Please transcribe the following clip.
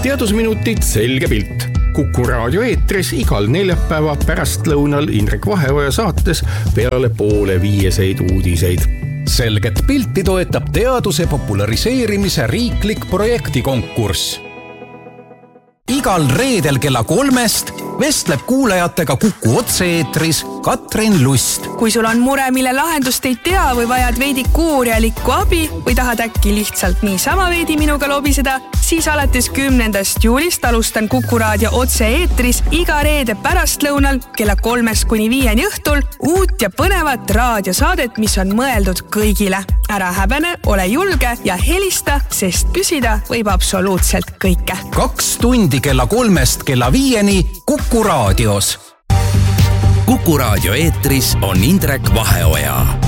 teadusminutid selge pilt. Kuku raadio eetris igal neljapäeva pärastlõunal Indrek Vaheoja saates peale 4:30 uudiseid. Selget pilti toetab teaduse populariseerimise riiklik projektikonkurss. Igal reedel kella 3 vestleb kuulajatega Kuku otse-eetris Katrin Lust. Kui sul on mure, mille lahendust ei tea või vajad veidi kuurjalikku abi või tahad äkki lihtsalt niisama veidi minuga lobiseda, siis alates 10. juulist alustan Kuku raadio otse-eetris iga reede pärastlõunal kella 3-5 õhtul uut ja põnevat raadiosaadet, mis on mõeldud kõigile. Ära häbene, ole julge ja helista, sest küsida võib absoluutselt kõike. 2 tundi kella 3 kella 5 Kuku raadios. Kuku raadio eetris on Indrek Vaheoja.